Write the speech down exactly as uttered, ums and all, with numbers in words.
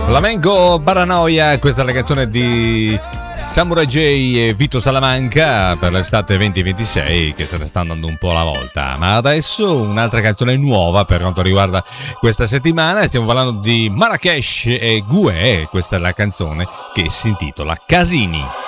Flamenco Paranoia, questa è la canzone di Samurai J e Vito Salamanca per l'estate venti ventisei, che se ne sta andando un po' alla volta. Ma adesso un'altra canzone nuova per quanto riguarda questa settimana, stiamo parlando di Marrakesh e Gue, questa è la canzone che si intitola Casini.